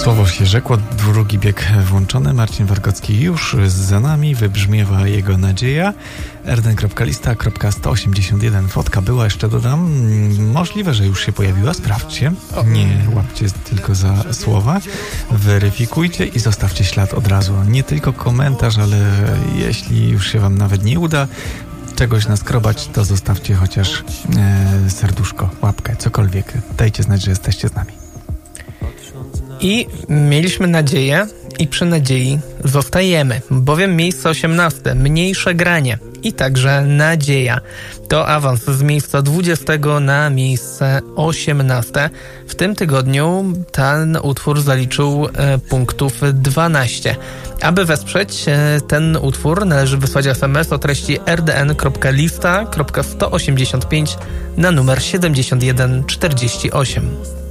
Słowo się rzekło, drugi bieg włączony. Marcin Wargocki już za nami, wybrzmiewa jego nadzieja. rdn.lista.181 fotka była, jeszcze dodam. Możliwe, że już się pojawiła, sprawdźcie. Nie łapcie tylko za słowa. Weryfikujcie i zostawcie ślad od razu. Nie tylko komentarz, ale jeśli już się wam nawet nie uda czegoś naskrobać, to zostawcie chociaż serduszko, łapkę, cokolwiek. Dajcie znać, że jesteście z nami. I mieliśmy nadzieję i przy nadziei zostajemy, bowiem miejsce 18, mniejsze granie i także nadzieja. To awans z miejsca 20 na miejsce 18. W tym tygodniu ten utwór zaliczył punktów 12. Aby wesprzeć ten utwór, należy wysłać SMS o treści rdn.lista.185 na numer 7148.